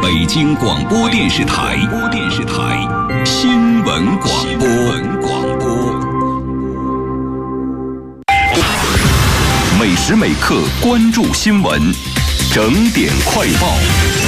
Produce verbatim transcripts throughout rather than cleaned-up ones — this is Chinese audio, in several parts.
北京广播电视台播电视台新闻广播广播，每时每刻关注新闻，整点快报。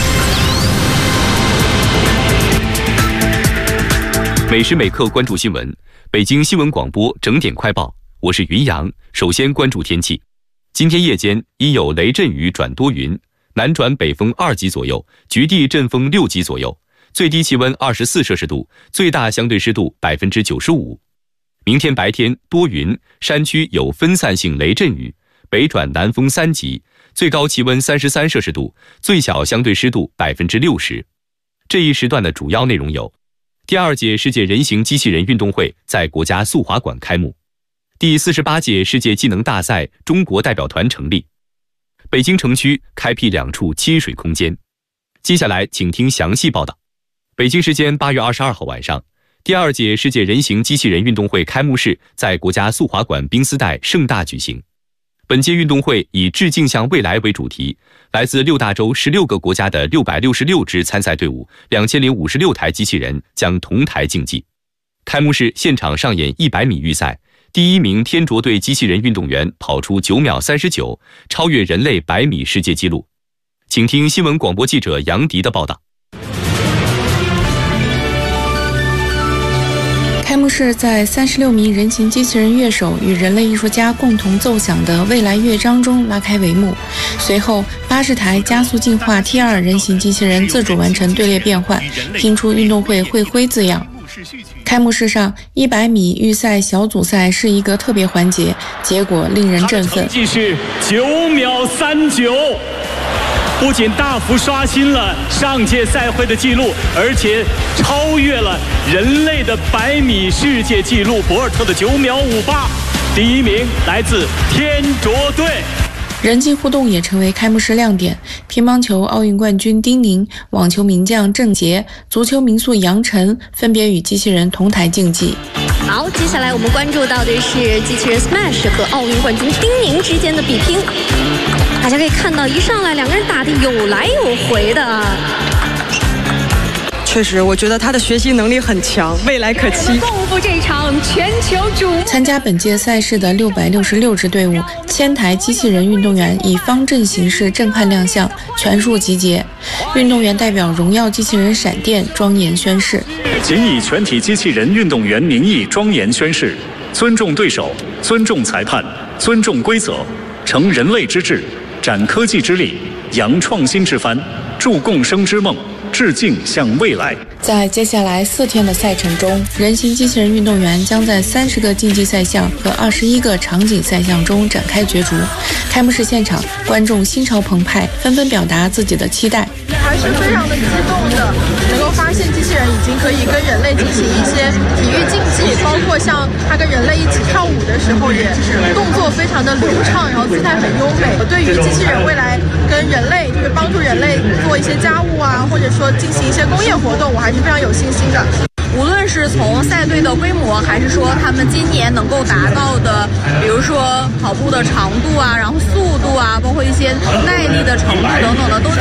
每时每刻关注新闻，北京新闻广播整点快报，我是云阳。首先关注天气，今天夜间已有雷阵雨转多云，南转北风二级左右，局地阵风六级左右，最低气温二十四摄氏度，最大相对湿度百分之九十五。明天白天多云，山区有分散性雷阵雨，北转南风三级，最高气温三十三摄氏度，最小相对湿度百分之六十。这一时段的主要内容有：第二届世界人形机器人运动会在国家速滑馆开幕，第四十八届世界技能大赛中国代表团成立，北京城区开辟两处接水空间。接下来请听详细报道。北京时间八月二十二号晚上，第二届世界人形机器人运动会开幕式在国家速滑馆冰丝带盛大举行。本届运动会以致敬向未来为主题，来自六大洲十六个国家的六百六十六支参赛队伍，两千零五十六台机器人将同台竞技。开幕式现场上演一百米预赛，第一名天卓队机器人运动员跑出九秒三十九，超越人类百米世界纪录。请听新闻广播记者杨迪的报道。 开幕式在三十六名人形机器人乐手与人类艺术家共同奏响的未来乐章中拉开帷幕。随后八十台加速进化 T 二 人形机器人自主完成队列变换，拼出运动会会徽字样。开幕式上一百米预赛小组赛是一个特别环节，结果令人振奋。 成绩是九秒三九，不仅大幅刷新了上届赛会的记录，而且超越了人类的百米世界纪录博尔特的九秒五八。第一名来自天卓队。 人机互动也成为开幕式亮点，乒乓球奥运冠军丁宁、网球名将郑洁、足球名宿杨晨分别与机器人同台竞技。 好，接下来我们关注到的是机器人 Smash 和奥运冠军丁宁之间的比拼。大家可以看到，一上来两个人打得有来有回的。 确实，我觉得他的学习能力很强，未来可期。 共赴这场全球瞩目。 参加本届赛事的六百六十六支队伍，千台机器人运动员以方阵形式震撼亮相，全数集结。运动员代表荣耀机器人闪电庄严宣誓。 谨以全体机器人运动员名义庄严宣誓，尊重对手，尊重裁判，尊重规则，成人类之智，展科技之力，扬创新之帆，铸共生之梦，致敬向未来。 在接下来四天的赛程中，人形机器人运动员将在三十个竞技赛项和二十一个场景赛项中展开角逐。开幕式现场，观众心潮澎湃，纷纷表达自己的期待。 还是非常的激动的，能够发现机器人已经可以跟人类进行一些体育竞技，包括像它跟人类一起跳舞的时候，也动作非常的流畅，然后姿态很优美。我对于机器人未来跟人类，就是帮助人类做一些家务啊，或者说进行一些工业活动，我还是非常有信心的。 无论是从赛队的规模，还是说他们今年能够达到的，比如说跑步的长度啊，然后速度啊，包括一些耐力的程度等等的，都